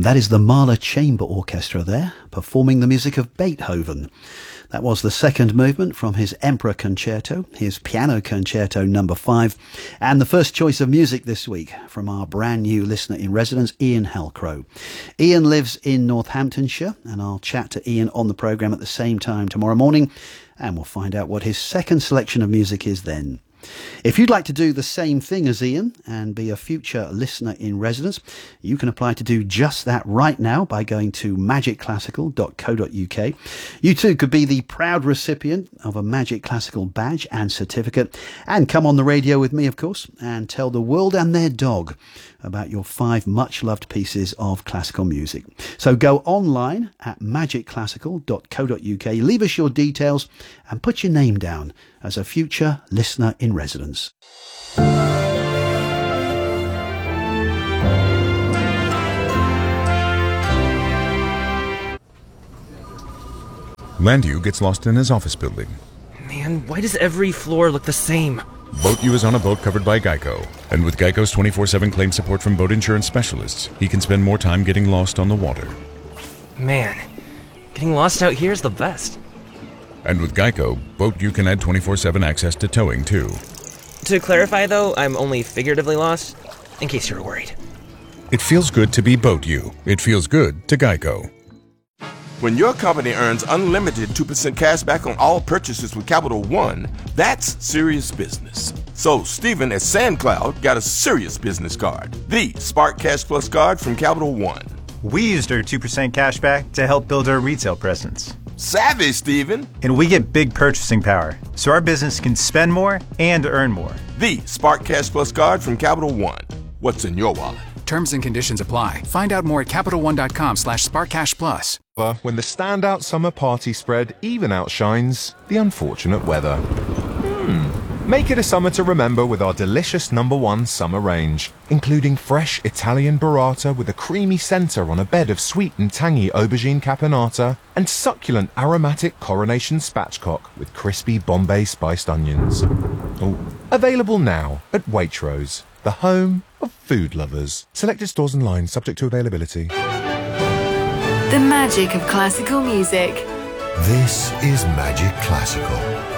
And that is the Mahler Chamber Orchestra there, performing the music of Beethoven. That was the second movement from his Emperor Concerto, his Piano Concerto number 5, and the first choice of music this week from our brand new listener in residence, Ian Halcrow. Ian lives in Northamptonshire, and I'll chat to Ian on the programme at the same time tomorrow morning, and we'll find out what his second selection of music is then. If you'd like to do the same thing as Ian and be a future listener in residence, you can apply to do just that right now by going to magicclassical.co.uk. You too could be the proud recipient of a Magic Classical badge and certificate, and come on the radio with me, of course, and tell the world and their dog about your 5 much-loved pieces of classical music. So go online at magicclassical.co.uk, leave us your details and put your name down as a future listener in residence. Landu gets lost in his office building. Man, why does every floor look the same? Boat U is on a boat covered by Geico. And with Geico's 24/7 claim support from boat insurance specialists, he can spend more time getting lost on the water. Man, getting lost out here is the best. And with Geico, Boat U can add 24/7 access to towing, too. To clarify, though, I'm only figuratively lost, in case you're worried. It feels good to be Boat U. It feels good to Geico. When your company earns unlimited 2% cash back on all purchases with Capital One, that's serious business. So Stephen at SandCloud got a serious business card, the Spark Cash Plus card from Capital One. We used our 2% cash back to help build our retail presence. Savvy, Stephen. And we get big purchasing power, so our business can spend more and earn more. The Spark Cash Plus card from Capital One. What's in your wallet? Terms and conditions apply. Find out more at CapitalOne.com/SparkCashPlus. When the standout summer party spread even outshines the unfortunate weather. Make it a summer to remember with our delicious #1 summer range, including fresh Italian burrata with a creamy centre on a bed of sweet and tangy aubergine caponata, and succulent aromatic coronation spatchcock with crispy Bombay spiced onions. Available now at Waitrose, the home of food lovers. Selected stores and lines subject to availability. The magic of classical music. This is Magic Classical.